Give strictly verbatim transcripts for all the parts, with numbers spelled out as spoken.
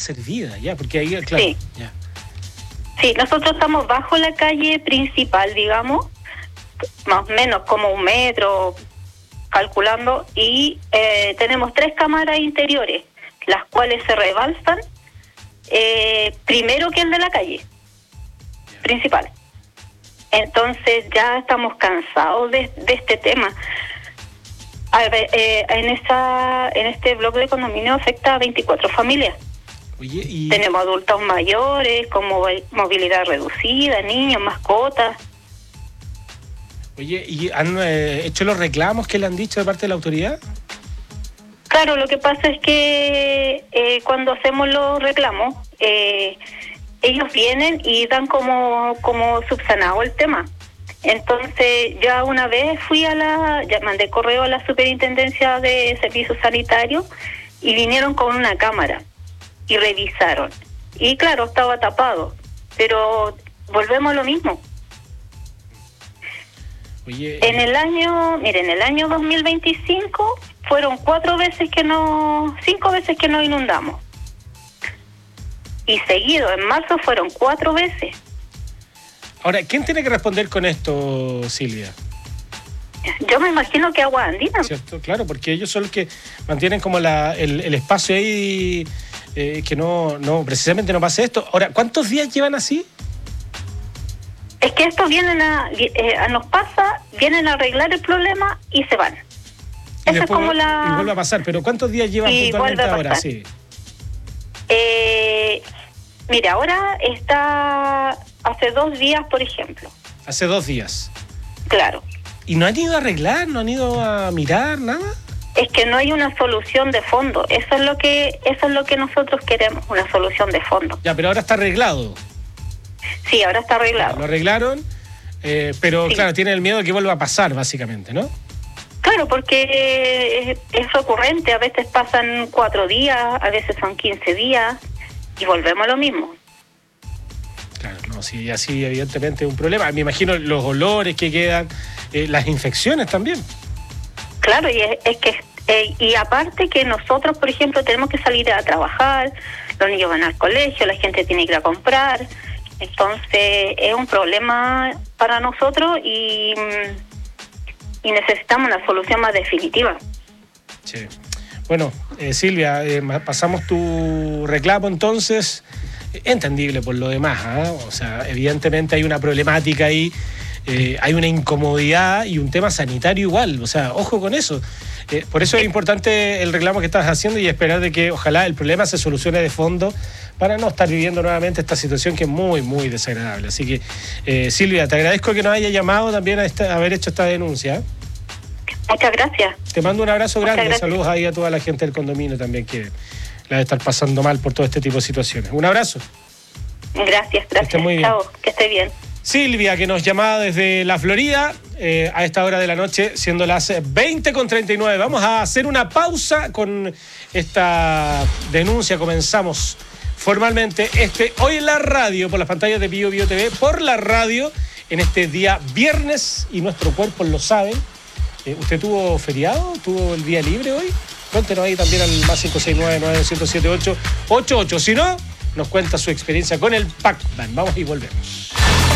servida, ya, porque ahí, claro, sí. ya. Sí, nosotros estamos bajo la calle principal, digamos, más o menos como un metro, calculando, y eh, tenemos tres cámaras interiores, las cuales se rebalsan eh, primero que el de la calle principal. Entonces ya estamos cansados de, de este tema. A ver, eh, en esa en este bloque de condominio afecta a veinticuatro familias. Oye, y... Tenemos adultos mayores, con movilidad reducida, niños, mascotas. Oye, ¿y han eh, hecho los reclamos que le han dicho de parte de la autoridad? Claro, lo que pasa es que eh, cuando hacemos los reclamos, eh, ellos vienen y dan como, como subsanado el tema. Entonces, ya una vez fui a la, ya mandé correo a la Superintendencia de Servicios Sanitarios y vinieron con una cámara y revisaron. Y claro, estaba tapado, pero volvemos a lo mismo. Oye, en el año, miren, en el año dos mil veinticinco fueron cuatro veces que no, cinco veces que no inundamos. Y seguido, en marzo fueron cuatro veces. Ahora, ¿quién tiene que responder con esto, Silvia? Yo me imagino que Agua Andina. ¿Cierto? Claro, porque ellos son los que mantienen como la, el, el espacio ahí, eh, que no, no, precisamente no pase esto. Ahora, ¿cuántos días llevan así? Es que estos vienen a, eh, a nos pasa, vienen a arreglar el problema y se van. Y Esa es como la... Y vuelve a pasar, pero ¿cuántos días llevan y puntualmente ahora? Sí. Eh, mira, ahora está hace dos días, por ejemplo. Hace dos días. Claro. ¿Y no han ido a arreglar, no han ido a mirar, nada? Es que no hay una solución de fondo. Eso es lo que, eso es lo que nosotros queremos, una solución de fondo. Ya, pero ahora está arreglado. Sí, ahora está arreglado. Lo arreglaron, eh, pero sí. Claro, tienen el miedo de que vuelva a pasar, básicamente, ¿no? Claro, porque es, es recurrente. A veces pasan cuatro días, a veces son quince días y volvemos a lo mismo. Claro, no, sí, así evidentemente es un problema. Me imagino los olores que quedan, eh, las infecciones también. Claro, y es, es que eh, y aparte que nosotros, por ejemplo, tenemos que salir a trabajar, los niños van al colegio, la gente tiene que ir a comprar, entonces es un problema para nosotros y, y necesitamos una solución más definitiva. Sí. Bueno, eh, Silvia, eh, pasamos tu reclamo entonces. Entendible por lo demás, ¿eh? O sea, evidentemente hay una problemática ahí, eh, hay una incomodidad y un tema sanitario igual, o sea, ojo con eso. Eh, por eso es importante el reclamo que estás haciendo y esperar de que ojalá el problema se solucione de fondo para no estar viviendo nuevamente esta situación que es muy, muy desagradable. Así que, eh, Silvia, te agradezco que nos haya llamado también a, esta, a haber hecho esta denuncia. ¿eh? Muchas gracias. Te mando un abrazo Muchas grande, gracias. saludos ahí a toda la gente del condominio también que la de estar pasando mal por todo este tipo de situaciones. Un abrazo. Gracias, gracias. Que esté muy bien. Chao, que esté bien. Silvia, que nos llamaba desde la Florida eh, a esta hora de la noche, siendo las veinte con treinta y nueve. Vamos a hacer una pausa con esta denuncia. Comenzamos formalmente este Hoy en la Radio, por las pantallas de Bio Bio T V, por la radio, en este día viernes, y nuestro cuerpo lo sabe. Eh, ¿Usted tuvo feriado? ¿Tuvo el día libre hoy? Cuéntenos ahí también al más cinco seis nueve, nueve cero siete ocho, ocho ocho. Si no, nos cuenta su experiencia con el Pac-Man. Vamos y volvemos.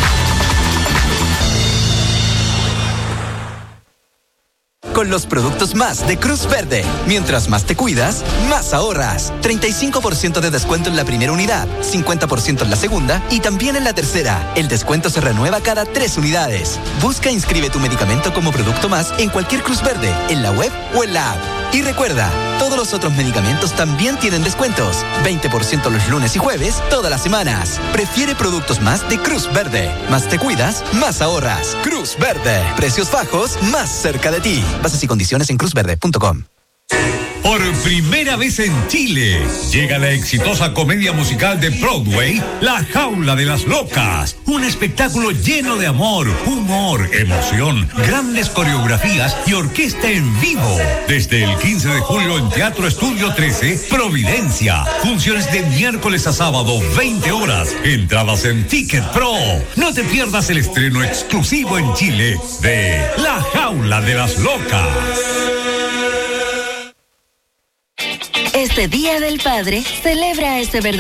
Con los productos más de Cruz Verde. Mientras más te cuidas, más ahorras. treinta y cinco por ciento de descuento en la primera unidad, cincuenta por ciento en la segunda y también en la tercera. El descuento se renueva cada tres unidades. Busca e inscribe tu medicamento como producto más en cualquier Cruz Verde, en la web o en la app. Y recuerda, todos los otros medicamentos también tienen descuentos. veinte por ciento los lunes y jueves, todas las semanas. Prefiere productos más de Cruz Verde. Más te cuidas, más ahorras. Cruz Verde. Precios bajos, más cerca de ti. Bases y condiciones en cruz verde punto com. Por primera vez en Chile, llega la exitosa comedia musical de Broadway, La Jaula de las Locas. Un espectáculo lleno de amor, humor, emoción, grandes coreografías y orquesta en vivo. Desde el quince de julio en Teatro Estudio trece, Providencia. Funciones de miércoles a sábado, veinte horas. Entradas en Ticket Pro. No te pierdas el estreno exclusivo en Chile de La Jaula de las Locas. Este Día del Padre celebra ese verdadero